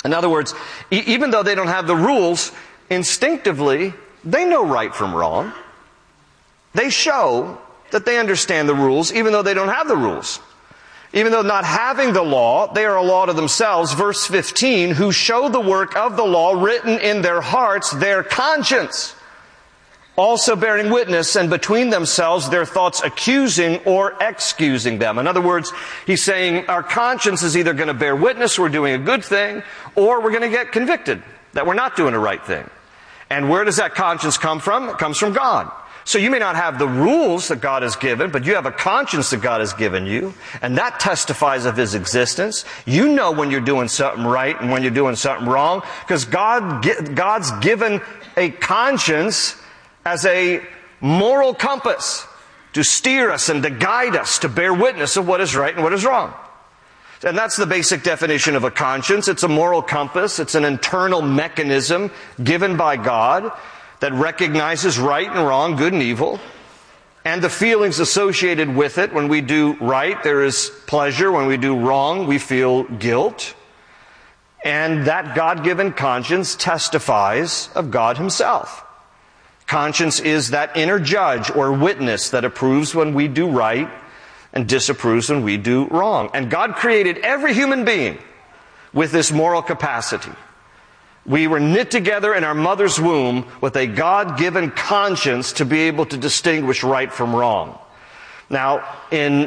In other words, even though they don't have the rules, instinctively, they know right from wrong. They show that they understand the rules, even though they don't have the rules. Even though not having the law, they are a law to themselves. Verse 15, who show the work of the law written in their hearts, their conscience, also bearing witness, and between themselves their thoughts accusing or excusing them. In other words, he's saying our conscience is either going to bear witness we're doing a good thing, or we're going to get convicted that we're not doing the right thing. And where does that conscience come from? It comes from God. So you may not have the rules that God has given, but you have a conscience that God has given you, and that testifies of His existence. You know when you're doing something right and when you're doing something wrong, because God's given a conscience as a moral compass to steer us and to guide us, to bear witness of what is right and what is wrong. And that's the basic definition of a conscience. It's a moral compass. It's an internal mechanism given by God that recognizes right and wrong, good and evil, and the feelings associated with it. When we do right, there is pleasure. When we do wrong, we feel guilt. And that God-given conscience testifies of God Himself. Conscience is that inner judge or witness that approves when we do right and disapproves when we do wrong. And God created every human being with this moral capacity. We were knit together in our mother's womb with a God-given conscience to be able to distinguish right from wrong. Now, in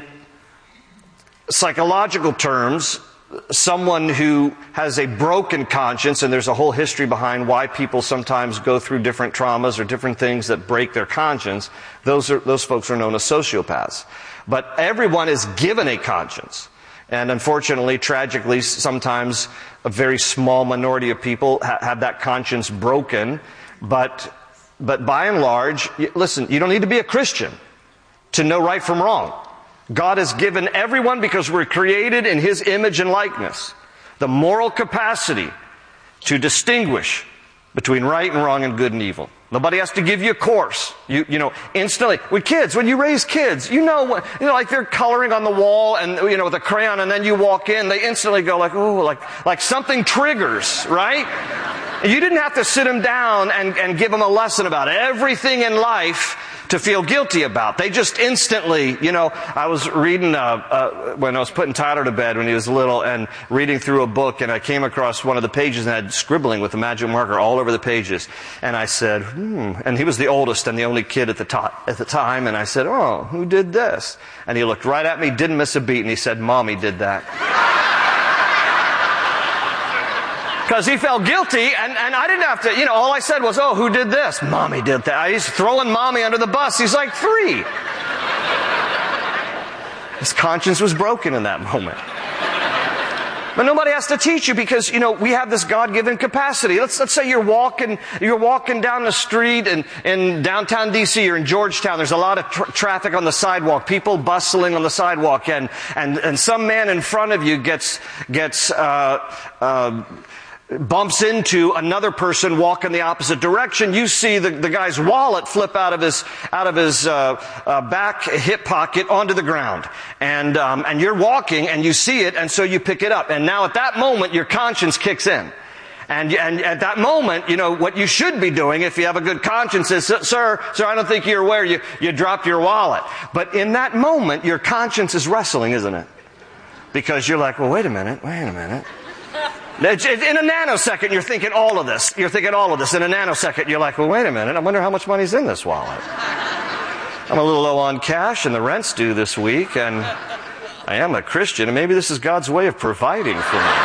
psychological terms, someone who has a broken conscience, and there's a whole history behind why people sometimes go through different traumas or different things that break their conscience, those folks are known as sociopaths. But everyone is given a conscience. And unfortunately, tragically, sometimes a very small minority of people have that conscience broken. But by and large, listen, you don't need to be a Christian to know right from wrong. God has given everyone, because we're created in His image and likeness, the moral capacity to distinguish between right and wrong and good and evil. Nobody has to give you a course. You know, instantly. With kids, when you raise kids, like they're coloring on the wall and, with a crayon, and then you walk in, they instantly go like, ooh, like something triggers, right? And you didn't have to sit them down and give them a lesson about everything in life to feel guilty about. They just instantly, I was reading, when I was putting Tyler to bed when he was little, and reading through a book, and I came across one of the pages and had scribbling with a magic marker all over the pages. And I said, and he was the oldest and the only kid at the time, and I said, oh, who did this? And he looked right at me, didn't miss a beat, and he said, Mommy did that. Because he felt guilty, and I didn't have to, all I said was, oh, who did this? Mommy did that. He's throwing Mommy under the bus. He's like 3. His conscience was broken in that moment. But nobody has to teach you, because, we have this God-given capacity. Let's say you're walking down the street in downtown D.C. or in Georgetown. There's a lot of traffic on the sidewalk, people bustling on the sidewalk, and some man in front of you bumps into another person walking the opposite direction. You see the guy's wallet flip out of his back hip pocket onto the ground, and you're walking and you see it, and so you pick it up. And now at that moment, your conscience kicks in. And at that moment, what you should be doing if you have a good conscience is, sir, I don't think you're aware you dropped your wallet. But in that moment, your conscience is wrestling, isn't it? Because you're like, well, wait a minute. In a nanosecond, you're thinking all of this. In a nanosecond, you're like, well, wait a minute. I wonder how much money's in this wallet. I'm a little low on cash, and the rent's due this week, and I am a Christian, and maybe this is God's way of providing for me.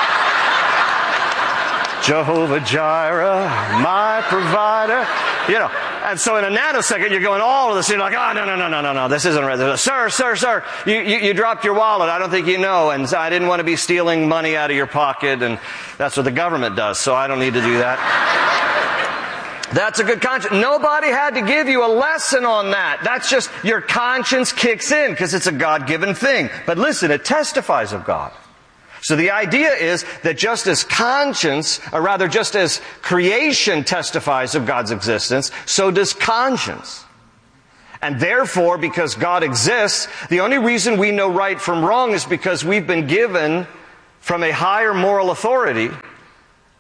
Jehovah Jireh, my provider. And so in a nanosecond, you're going all of this. You're like, oh, no, this isn't right. Sir, you dropped your wallet. I don't think you know. And I didn't want to be stealing money out of your pocket. And that's what the government does, so I don't need to do that. That's a good conscience. Nobody had to give you a lesson on that. That's just your conscience kicks in because it's a God-given thing. But listen, it testifies of God. So the idea is that just as creation testifies of God's existence, so does conscience. And therefore, because God exists, the only reason we know right from wrong is because we've been given from a higher moral authority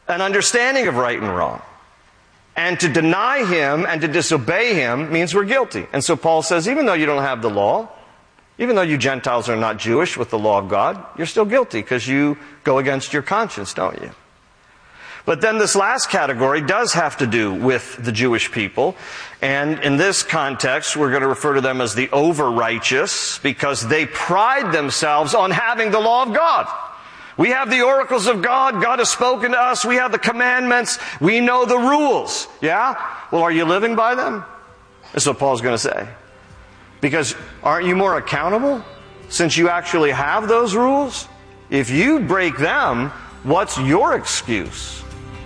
an understanding of right and wrong. And to deny him and to disobey him means we're guilty. And so Paul says, even though you don't have the law, even though you Gentiles are not Jewish with the law of God, you're still guilty because you go against your conscience, don't you? But then this last category does have to do with the Jewish people. And in this context, we're going to refer to them as the over-righteous because they pride themselves on having the law of God. We have the oracles of God. God has spoken to us. We have the commandments. We know the rules. Yeah? Well, are you living by them? That's what Paul's going to say. Because aren't you more accountable since you actually have those rules? If you break them, what's your excuse?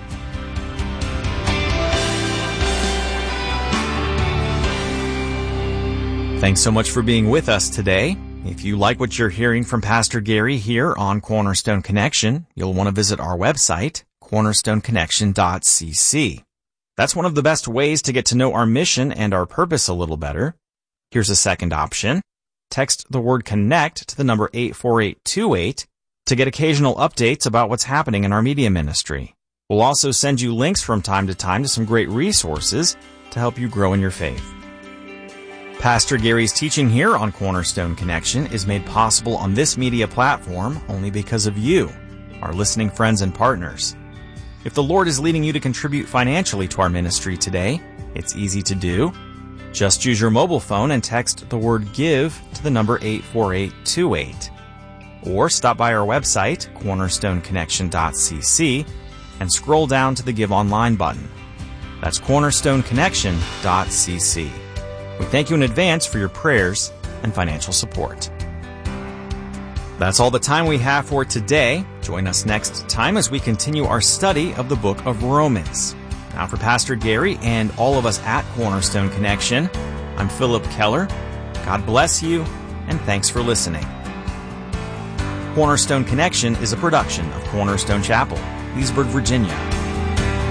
Thanks so much for being with us today. If you like what you're hearing from Pastor Gary here on Cornerstone Connection, you'll want to visit our website, cornerstoneconnection.cc. That's one of the best ways to get to know our mission and our purpose a little better. Here's a second option. Text the word CONNECT to the number 84828 to get occasional updates about what's happening in our media ministry. We'll also send you links from time to time to some great resources to help you grow in your faith. Pastor Gary's teaching here on Cornerstone Connection is made possible on this media platform only because of you, our listening friends and partners. If the Lord is leading you to contribute financially to our ministry today, it's easy to do. Just use your mobile phone and text the word GIVE to the number 84828. Or stop by our website, cornerstoneconnection.cc, and scroll down to the Give Online button. That's cornerstoneconnection.cc. We thank you in advance for your prayers and financial support. That's all the time we have for today. Join us next time as we continue our study of the book of Romans. Now for Pastor Gary and all of us at Cornerstone Connection, I'm Philip Keller. God bless you, and thanks for listening. Cornerstone Connection is a production of Cornerstone Chapel, Leesburg, Virginia.